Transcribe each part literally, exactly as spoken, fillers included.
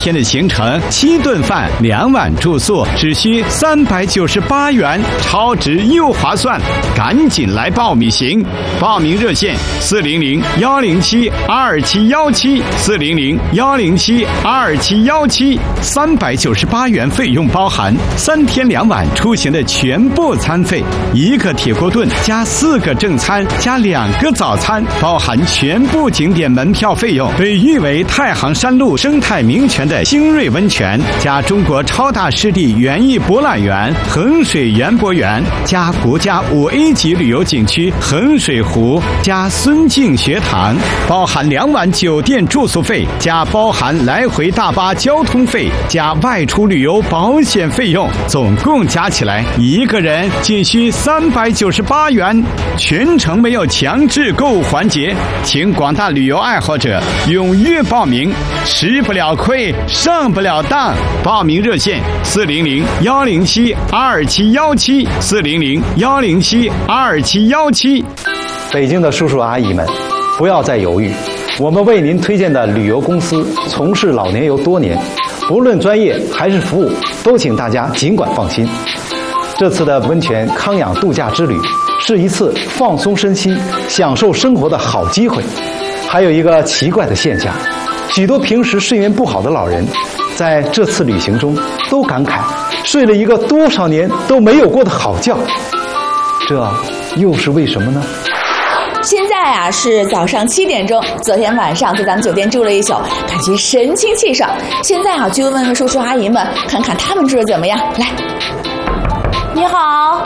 天的行程，七顿饭，两晚住宿，只需三百九十八元，超值又划算，赶紧来报名行！报名热线：四零零幺零七二七幺七，四零零幺零七二七幺七。三百九十八元费用包含三天两晚出行的全部餐费，一个铁锅炖加四个正餐加两个早餐，包含全部景点门票费用。被誉为太行山路生态名泉的星瑞温泉，加中国超大湿地园艺博览园、衡水园博园，加国家五 A 级旅游景区衡水湖，加孙敬学堂，包含两晚酒店住宿费，加包含来回大巴交通费，加外出旅游保险费用，总共加起来一个人仅需三百九十八元，全程没有强制购物环节，请广大旅游爱好者踊跃报名，吃不了亏，上不了当。报名热线：四零零幺零七二七幺七，四零零幺零七二七幺七。 北京的叔叔阿姨们，不要再犹豫，我们为您推荐的旅游公司从事老年游多年，不论专业还是服务，都请大家尽管放心。这次的温泉康养度假之旅，是一次放松身心、享受生活的好机会。还有一个奇怪的现象，许多平时睡眠不好的老人，在这次旅行中都感慨睡了一个多少年都没有过的好觉，这又是为什么呢？ 现在啊是早上七点钟，昨天晚上在咱们酒店住了一宿，感觉神清气爽。现在啊就问问叔叔阿姨们，看看他们住的怎么样。来，你好。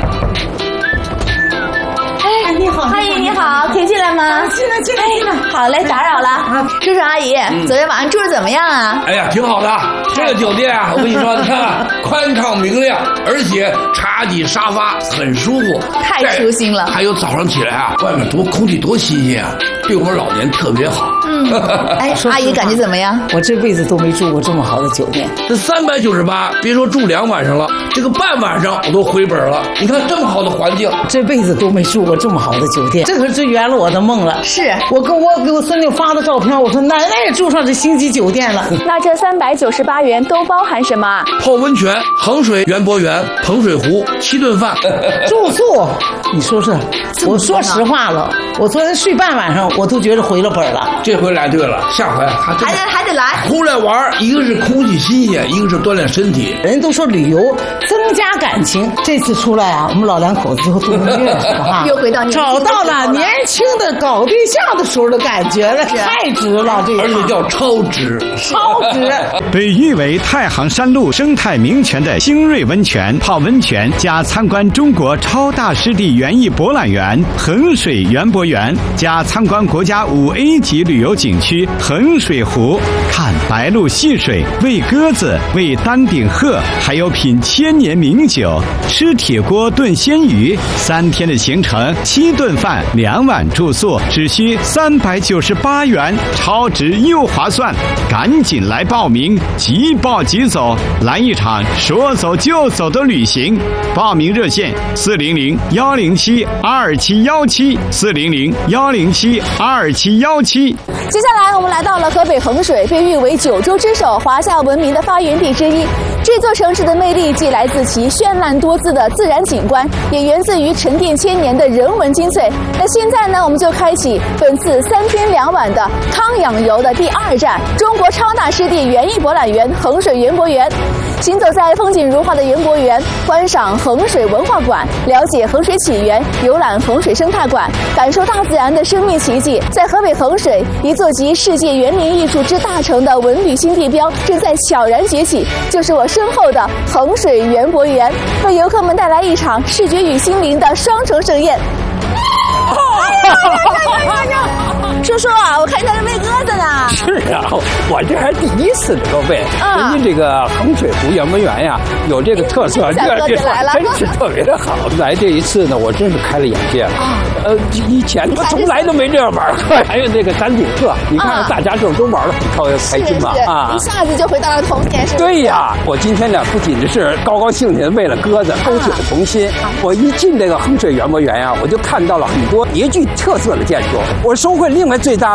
哎，你好，阿姨你好，可以进来吗？ 进来，进来，进来。 好嘞，打扰了。啊，叔叔阿姨，嗯、昨天晚上住的怎么样啊？ 哎呀，挺好的。这个酒店啊，我跟你说，你看，宽敞明亮，而且茶几沙发很舒服， 太舒心了。 还有早上起来啊，外面多空气多新鲜啊，对我们老年特别好。 嗯，哎，阿姨感觉怎么样？ 我这辈子都没住过这么好的酒店。 这三百九十八，别说住两晚上了，这个半晚上我都回本了。你看这么好的环境， 这辈子都没住过这么好的酒店，这可是圆了我的梦了。 是我跟我给我孙女发的照片，我说奶奶也住上这星级酒店了。 那这三百九十八元都包含什么？ 泡温泉、衡水园博园、彭水湖，七顿饭， 住宿。你说说，我说实话了，我昨天睡半晚上，我都觉得回了本了。 这回来对了，下回还还得还得来。 出来玩，一个是空气新鲜，一个是锻炼身体。 人都说旅游增加感情，这次出来啊，我们老两口子最后都能认识了哈， 又回到年轻的找到了年轻的搞对象的时候的感觉了，太值了，这个而且叫超值， 超值。 被誉为太行山路生态名泉的星瑞温泉，泡温泉加参观中国超大湿地园艺博览园、衡水园博园，加参观国家五 A 级旅游景区衡水湖，看白鹭戏水，喂鸽子，喂丹顶鹤，还有品千年名酒，吃铁锅炖鲜鱼。三天的行程，七顿饭，两晚住宿，只需三百九十八元，超值又划算，赶紧来报名，即报即走，来一场说走就走的旅行。报名热线：四零零幺零七二七幺七，四零零幺零七二七幺七。 接下来我们来到了河北衡水，被誉为九州之首、华夏文明的发源地之一。这座城市的魅力既来自其绚烂多姿的自然景观，也源自于沉淀千年的人文精粹。那现在呢，我们就开启本次三天两晚的康养游的第二站——中国超大湿地园艺博览园衡水园博园。行走在风景如画的园博园，观赏衡水文化馆，了解衡水起源，游览衡水生态馆，感受大自然的生命奇迹。在河北衡水，一座集世界园林艺术之大成的文旅新地标正在悄然崛起，就是我身后的衡水园博园，为游客们带来一场视觉与心灵的双重盛宴。哎呀呀呀呀！叔叔啊，我看你在这喂鸽子呢。 是啊，我这还第一次这个喂。嗯、人家这个衡水湖园博园呀，有这个特色，这这真是特别的好。来这一次呢，我真是开了眼界了。啊、呃，以前我从来都没这样玩过。还有这个丹顶鹤，你看大家这都玩的很开心嘛啊！ 一下子就回到了童年，是吧？ 对呀，我今天呢不仅是高高兴兴的为了鸽子，勾起了童心。啊、我一进这个衡水园博园呀，我就看到了很多别具特色的建筑。我收获另外最大